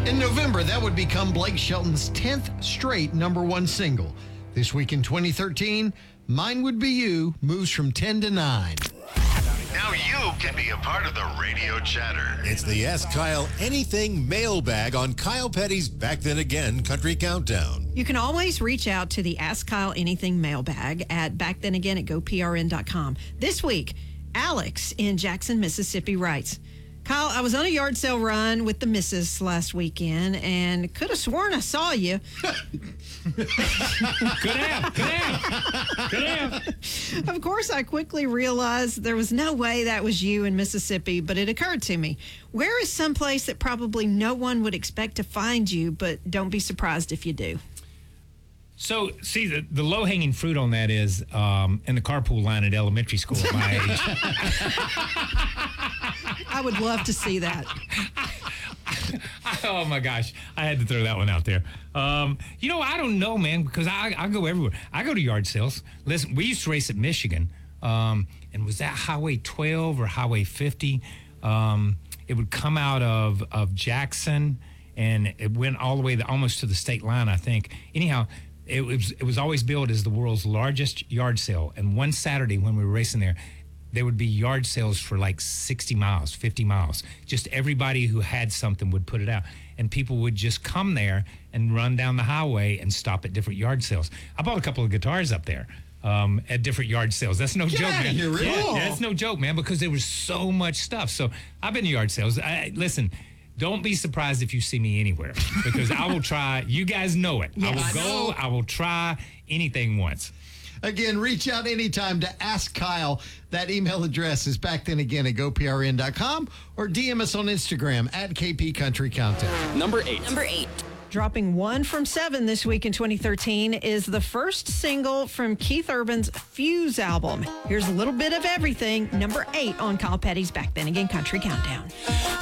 In November, that would become Blake Shelton's 10th straight #1 single. This week in 2013, Mine Would Be You moves from 10 to 9. Now you can be a part of the radio chatter. It's the Ask Kyle Anything mailbag on Kyle Petty's Back Then Again Country Countdown. You can always reach out to the Ask Kyle Anything mailbag at backthenagain@goprn.com. This week, Alex in Jackson, Mississippi writes, Kyle, I was on a yard sale run with the missus last weekend and could have sworn I saw you. Could have. Of course, I quickly realized there was no way that was you in Mississippi, but it occurred to me. Where is some place that probably no one would expect to find you, but don't be surprised if you do? So, see, the low-hanging fruit on that is in the carpool line at elementary school at my age. I would love to see that. Oh, my gosh. I had to throw that one out there. I don't know, man, because I go everywhere. I go to yard sales. Listen, we used to race at Michigan, and was that Highway 12 or Highway 50? It would come out of Jackson, and it went all the way almost to the state line, I think. Anyhow, it was always billed as the world's largest yard sale. And one Saturday when we were racing there would be yard sales for like 60 miles, 50 miles. Just everybody who had something would put it out. And people would just come there and run down the highway and stop at different yard sales. I bought a couple of guitars up there at different yard sales. That's no joke, man. Yeah, that's no joke, man, because there was so much stuff. So I've been to yard sales. Listen, don't be surprised if you see me anywhere, because I will try. You guys know it. Yes. I will go. I will try anything once. Again, reach out anytime to Ask Kyle. That email address is backthenagain@goprn.com or DM us on Instagram at KP Country Countdown. Number 8. Dropping 1 from 7 this week in 2013 is the first single from Keith Urban's Fuse album. Here's a little bit of everything. Number 8 on Kyle Petty's Back Then Again Country Countdown.